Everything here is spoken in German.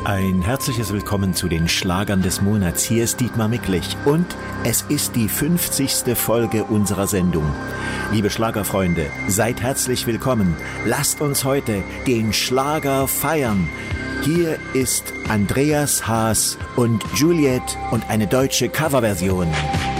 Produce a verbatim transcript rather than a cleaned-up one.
Ein herzliches Willkommen zu den Schlagern des Monats. Hier ist Dietmar Micklich und es ist die fünfzigste Folge unserer Sendung. Liebe Schlagerfreunde, seid herzlich willkommen. Lasst uns heute den Schlager feiern. Hier ist Andreas Haas und Juliet und eine deutsche Coverversion.